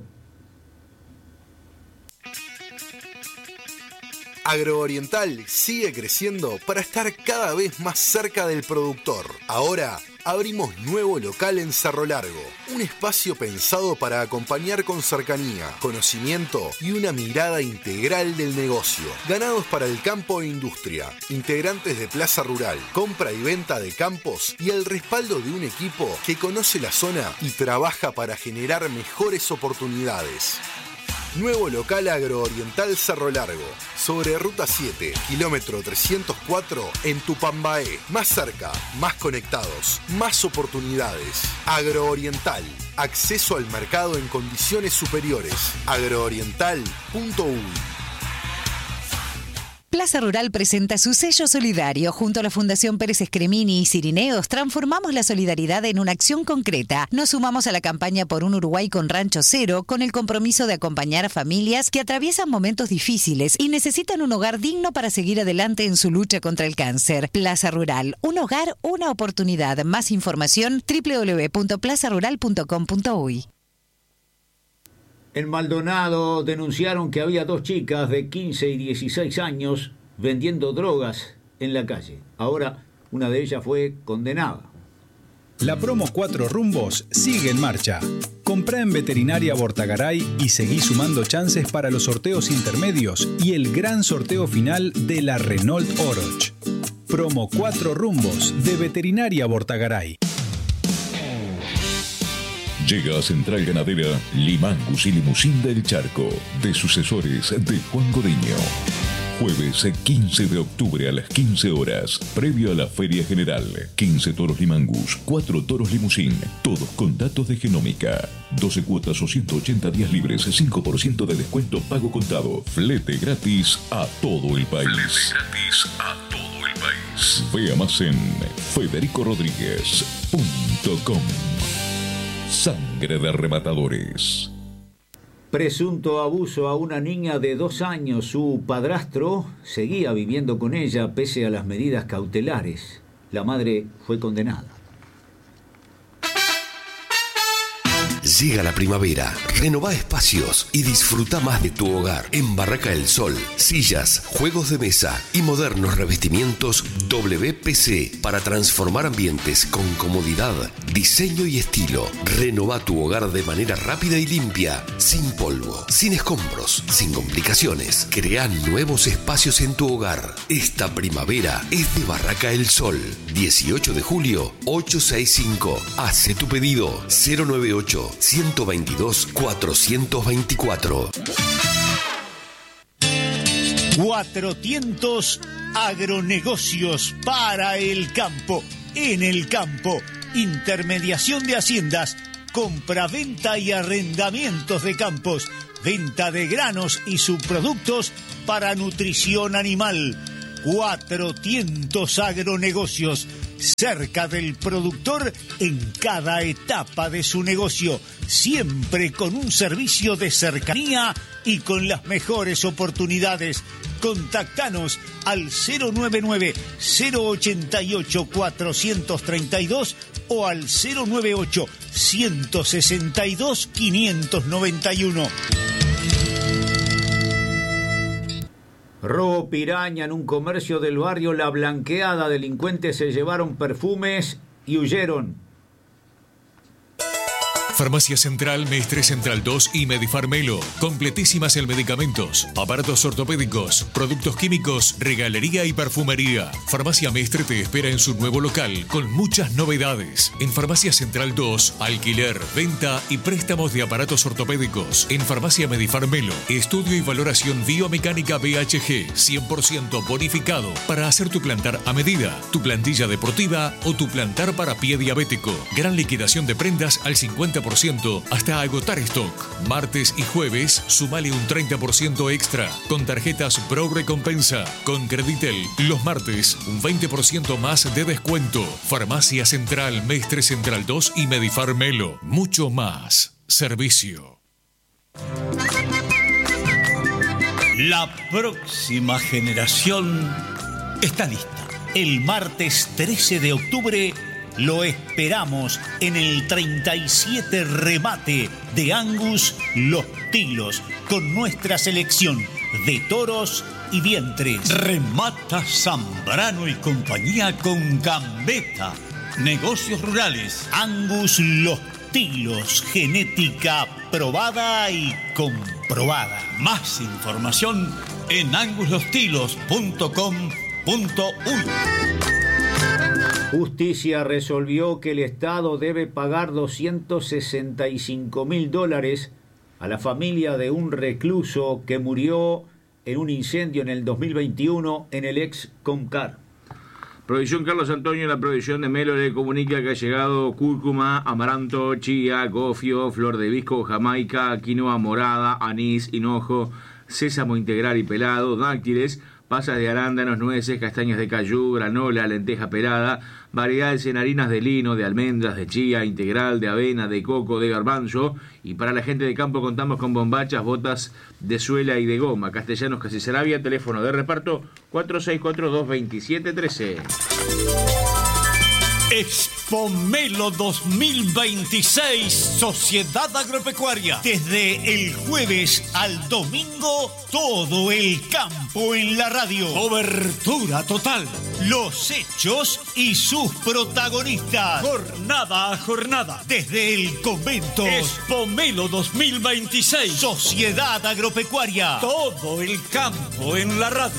Agrooriental sigue creciendo para estar cada vez más cerca del productor. Ahora abrimos nuevo local en Cerro Largo, un espacio pensado para acompañar con cercanía, conocimiento y una mirada integral del negocio. Ganados para el campo e industria, integrantes de Plaza Rural, compra y venta de campos y el respaldo de un equipo que conoce la zona y trabaja para generar mejores oportunidades. Nuevo local Agrooriental Cerro Largo, sobre Ruta 7, kilómetro 304 en Tupambaé. Más cerca, más conectados, más oportunidades. Agrooriental, acceso al mercado en condiciones superiores. Agrooriental.uy. Plaza Rural presenta su sello solidario. Junto a la Fundación Pérez Escremini y Cirineos, transformamos la solidaridad en una acción concreta. Nos sumamos a la campaña por un Uruguay con Rancho Cero, con el compromiso de acompañar a familias que atraviesan momentos difíciles y necesitan un hogar digno para seguir adelante en su lucha contra el cáncer. Plaza Rural, un hogar, una oportunidad. Más información, www.plazarural.com.uy. En Maldonado denunciaron que había 2 chicas de 15 y 16 años vendiendo drogas en la calle. Ahora una de ellas fue condenada. La promo 4 rumbos sigue en marcha. Comprá en Veterinaria Bortagaray y seguí sumando chances para los sorteos intermedios y el gran sorteo final de la Renault Oroch. Promo 4 rumbos de Veterinaria Bortagaray. Llega a Central Ganadera Limangus y Limusín del Charco, de sucesores de Juan Godiño. Jueves 15 de octubre a las 15 horas, previo a la Feria General. 15 toros Limangus, 4 toros Limusín, todos con datos de genómica. 12 cuotas o 180 días libres, 5% de descuento pago contado. Flete gratis a todo el país. Flete gratis a todo el país. Vea más en federicorodriguez.com. Sangre de rematadores. Presunto abuso a una niña de 2 años. Su padrastro seguía viviendo con ella pese a las medidas cautelares. La madre fue condenada. Llega la primavera, renová espacios y disfruta más de tu hogar. En Barraca del Sol, sillas, juegos de mesa y modernos revestimientos WPC para transformar ambientes con comodidad, diseño y estilo. Renová tu hogar de manera rápida y limpia, sin polvo, sin escombros, sin complicaciones. Crea nuevos espacios en tu hogar. Esta primavera es de Barraca del Sol. 18 de julio, 865. Hace tu pedido 098 122-424. Cuatro Tientos Agronegocios para el campo. En el campo, intermediación de haciendas, compraventa y arrendamientos de campos, venta de granos y subproductos para nutrición animal. Cuatro Tientos Agronegocios, cerca del productor en cada etapa de su negocio, siempre con un servicio de cercanía y con las mejores oportunidades. Contactanos al 099-088-432 o al 098-162-591. Robo piraña en un comercio del barrio La Blanqueada. Delincuentes se llevaron perfumes y huyeron. Farmacia Central, Mestre Central 2 y Medifarmelo. Completísimas en medicamentos, aparatos ortopédicos, productos químicos, regalería y perfumería. Farmacia Mestre te espera en su nuevo local con muchas novedades. En Farmacia Central 2, alquiler, venta y préstamos de aparatos ortopédicos. En Farmacia Medifarmelo, estudio y valoración biomecánica BHG 100% bonificado para hacer tu plantar a medida, tu plantilla deportiva o tu plantar para pie diabético. Gran liquidación de prendas al 50% hasta agotar stock. Martes y jueves, sumale un 30% extra con tarjetas Pro Recompensa. Con Creditel, los martes, un 20% más de descuento. Farmacia Central, Mestre Central 2 y Medifarmelo. Mucho más servicio. La próxima generación está lista. El martes 13 de octubre lo esperamos en el 37 remate de Angus Los Tilos, con nuestra selección de toros y vientres. Remata Zambrano y compañía con Gambetta. Negocios rurales. Angus Los Tilos, genética probada y comprobada. Más información en anguslostilos.com.uy. Justicia resolvió que el Estado debe pagar $265.000 a la familia de un recluso que murió en un incendio en el 2021 en el ex Comcar. Provisión Carlos Antonio, la provisión de Melo le comunica que ha llegado cúrcuma, amaranto, chía, gofio, flor de hibisco, jamaica, quinoa morada, anís, hinojo, sésamo integral y pelado, dáctiles, pasas de arándanos, nueces, castañas de cayú, granola, lenteja pelada, variedades en harinas de lino, de almendras, de chía, integral, de avena, de coco, de garbanzo. Y para la gente de campo contamos con bombachas, botas de suela y de goma. Castellanos Casi Sarabia, teléfono de reparto 4642-2713. Expomelo 2026, Sociedad Agropecuaria. Desde el jueves al domingo, todo el campo en la radio. Cobertura total. Los hechos y sus protagonistas. Jornada a jornada. Desde el convento. Expomelo 2026, Sociedad Agropecuaria. Todo el campo en la radio.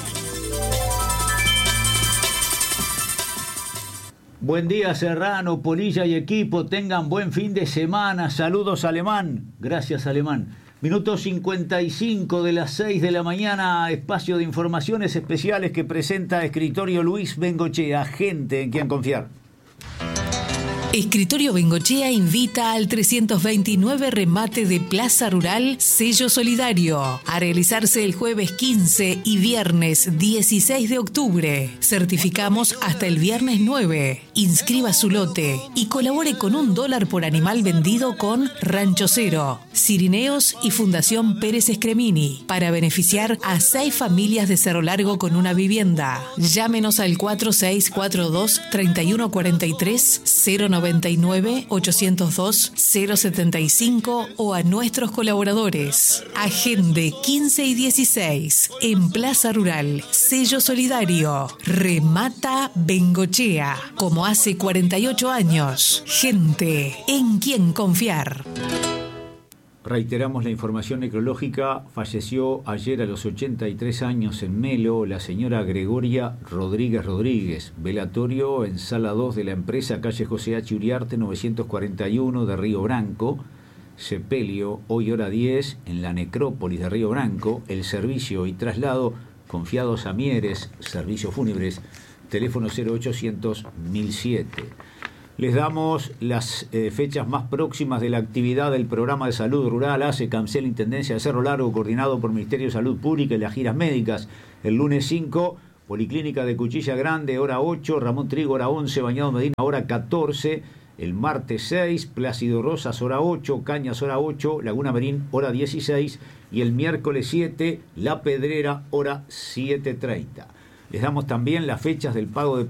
Buen día, Serrano, Polilla y equipo. Tengan buen fin de semana. Saludos, Alemán. Gracias, Alemán. Minuto 55 de las 6 de la mañana. Espacio de informaciones especiales que presenta Escritorio Luis Bengochea. Gente en quien confiar. Escritorio Bengochea invita al 329 remate de Plaza Rural Sello Solidario a realizarse el jueves 15 y viernes 16 de octubre. Certificamos hasta el viernes 9. Inscriba su lote y colabore con $1 por animal vendido con Rancho Cero, Cirineos y Fundación Pérez Escremini para beneficiar a 6 familias de Cerro Largo con una vivienda. Llámenos al 4642-3143 099-802-075 o a nuestros colaboradores. Agende 15 y 16 en Plaza Rural, Sello Solidario. Remata Bengochea, como hace 48 años. Gente en quien confiar. Reiteramos la información necrológica. Falleció ayer a los 83 años en Melo la señora Gregoria Rodríguez. Velatorio en Sala 2 de la empresa, calle José H. Uriarte 941 de Río Branco. sepelio, hoy hora 10, en la necrópolis de Río Branco. El servicio y traslado confiados a Mieres, servicios fúnebres, teléfono 0800 1007. Les damos las fechas más próximas de la actividad del programa de salud rural ACE Cancel Intendencia de Cerro Largo, coordinado por Ministerio de Salud Pública y las giras médicas. El lunes 5, Policlínica de Cuchilla Grande, hora 8, Ramón Trigo, hora 11, Bañado Medina, hora 14. El martes 6, Plácido Rosas, hora 8, Cañas, hora 8, Laguna Merín, hora 16. Y el miércoles 7, La Pedrera, hora 7:30. Les damos también las fechas del pago de